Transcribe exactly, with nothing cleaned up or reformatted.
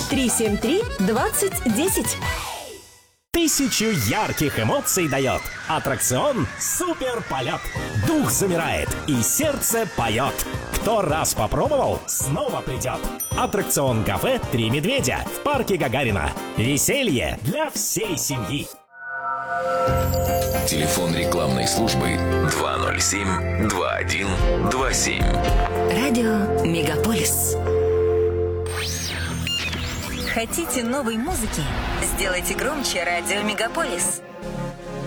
три семь три двадцать десять. Тысячу ярких эмоций дает аттракцион «Супер полет». Дух замирает и сердце поет. Кто раз попробовал, снова придет. Аттракцион «Кафе Три медведя» в парке Гагарина. Веселье для всей семьи. Телефон рекламной службы два ноль семь два один два семь. Радио Мегаполис. Хотите новой музыки? Сделайте громче радио Мегаполис.